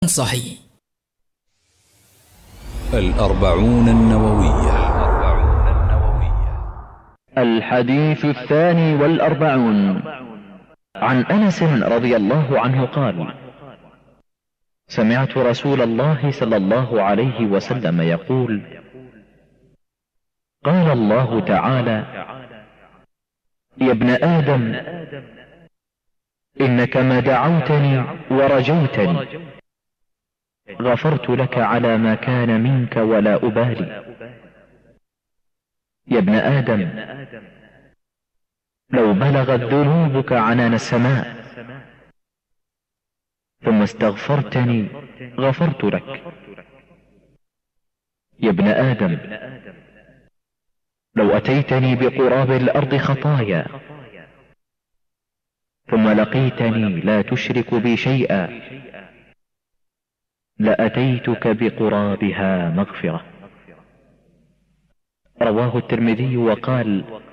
صحيح. الأربعون النووية. الحديث 42 عن أنس رضي الله عنه قال: سمعت رسول الله صلى الله عليه وسلم يقول: قال الله تعالى: يا ابن آدم إنك ما دعوتني ورجوتني غفرت لك على ما كان منك ولا أبالي. يا ابن آدم لو بلغت ذنوبك عنان السماء ثم استغفرتني غفرت لك. يا ابن آدم لو أتيتني بقراب الأرض خطايا ثم لقيتني لا تشرك بي شيئا لأتيتك بقرابها مغفرة. رواه الترمذي وقال: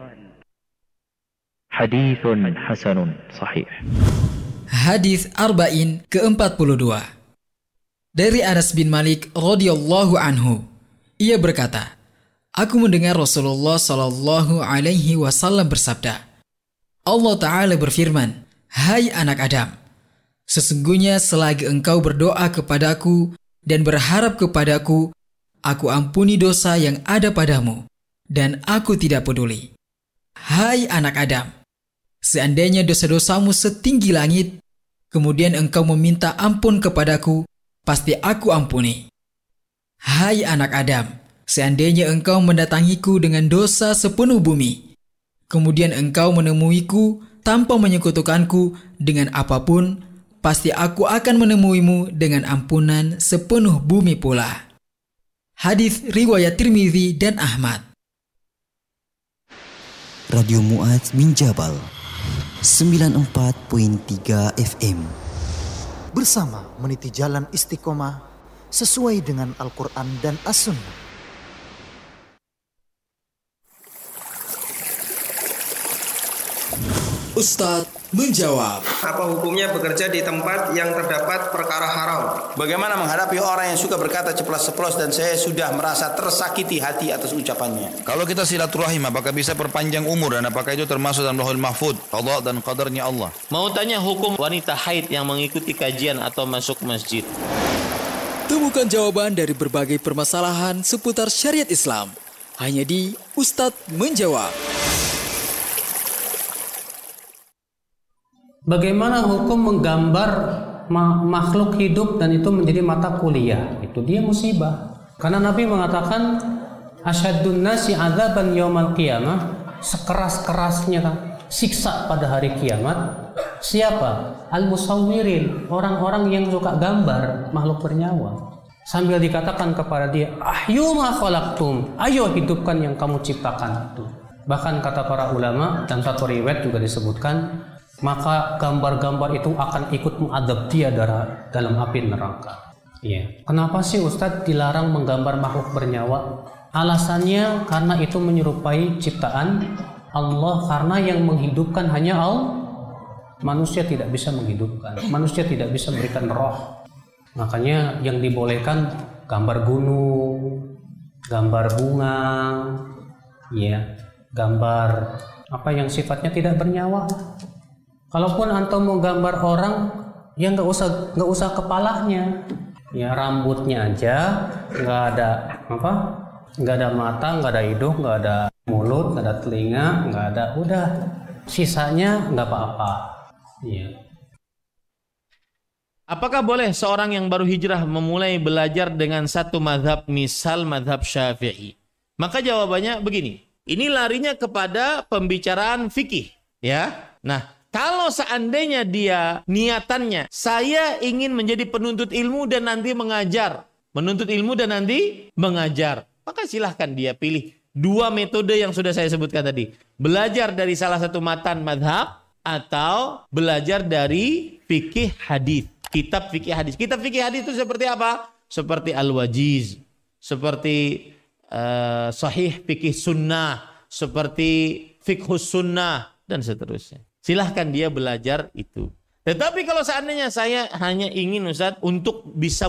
حديث حسن صحيح. Hadis Arba'in ke-42 dari Anas bin Malik radhiyallahu anhu. Ia berkata, aku mendengar Rasulullah sallallahu alaihi wasallam bersabda, Allah Ta'ala berfirman, hai anak Adam, sesungguhnya selagi engkau berdoa kepadaku dan berharap kepadaku, aku ampuni dosa yang ada padamu, dan aku tidak peduli. Hai anak Adam, seandainya dosa-dosamu setinggi langit, kemudian engkau meminta ampun kepadaku, pasti aku ampuni. Hai anak Adam, seandainya engkau mendatangiku dengan dosa sepenuh bumi, kemudian engkau menemuiku tanpa menyekutukanku dengan apapun, pasti aku akan menemuimu dengan ampunan sepenuh bumi pula. Hadis riwayat Tirmidzi dan Ahmad. Radio Mu'adz bin Jabal 94.3 FM. Bersama meniti jalan istiqomah sesuai dengan Al-Quran dan As-Sunnah. Ustadz menjawab. Apa hukumnya bekerja di tempat yang terdapat perkara haram? Bagaimana menghadapi orang yang suka berkata ceplas-ceplos dan saya sudah merasa tersakiti hati atas ucapannya? Kalau kita silaturahim, apakah bisa perpanjang umur dan apakah itu termasuk dalam Lauhul Mahfuz, qada dan qadarnya Allah? Mau tanya hukum wanita haid yang mengikuti kajian atau masuk masjid? Temukan jawaban dari berbagai permasalahan seputar syariat Islam hanya di Ustadz Menjawab. Bagaimana hukum menggambar makhluk hidup dan itu menjadi mata kuliah? Itu dia musibah. Karena Nabi mengatakan asyaddun nasi adzaban yaumal qiyamah, sekeras-kerasnya siksa pada hari kiamat. Siapa? Al-musawwirin, orang-orang yang suka gambar makhluk bernyawa. Sambil dikatakan kepada dia, ahyu ma khalaqtum, ayo hidupkan yang kamu ciptakan itu. Bahkan kata para ulama dan satu riwayat juga disebutkan, maka gambar-gambar itu akan ikut mengadab dia dalam api neraka. Ya. Kenapa sih Ustadz dilarang menggambar makhluk bernyawa? Alasannya karena itu menyerupai ciptaan Allah, karena yang menghidupkan hanya Allah. Manusia tidak bisa menghidupkan, manusia tidak bisa memberikan roh. Makanya yang dibolehkan gambar gunung, gambar bunga, ya, gambar apa yang sifatnya tidak bernyawa. Kalaupun antum mau gambar orang, ya nggak usah kepalanya, ya rambutnya aja, nggak ada mata, nggak ada hidung, nggak ada mulut, nggak ada telinga, nggak ada, udah sisanya nggak apa-apa. Ya. Apakah boleh seorang yang baru hijrah memulai belajar dengan satu mazhab, misal mazhab Syafi'i? Maka jawabannya begini, ini larinya kepada pembicaraan fikih, ya. Nah, kalau seandainya dia niatannya, saya ingin menjadi penuntut ilmu dan nanti mengajar. Menuntut ilmu dan nanti mengajar. Maka silahkan dia pilih dua metode yang sudah saya sebutkan tadi. Belajar dari salah satu matan madhab atau belajar dari fikih hadis. Kitab fikih hadis. Kitab fikih hadis itu seperti apa? Seperti Al-Wajiz. Seperti Sahih fikih sunnah. Seperti Fiqhus sunnah. Dan seterusnya. Silahkan dia belajar itu. Tetapi kalau seandainya saya hanya ingin Ustaz untuk bisa